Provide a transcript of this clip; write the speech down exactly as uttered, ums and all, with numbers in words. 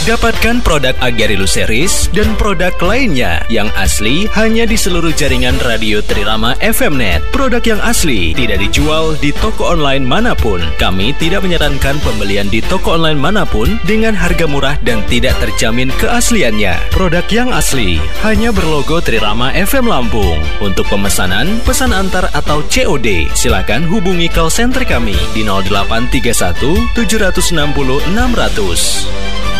Dapatkan produk Agarilus Series dan produk lainnya yang asli hanya di seluruh jaringan Radio Trirama F M Net. Produk yang asli tidak dijual di toko online manapun. Kami tidak menyarankan pembelian di toko online manapun dengan harga murah dan tidak terjamin keasliannya. Produk yang asli hanya berlogo Trirama F M Lampung. Untuk pemesanan, pesan antar atau C O D, silakan hubungi call center kami di nol delapan tiga satu tujuh enam nol enam nol nol.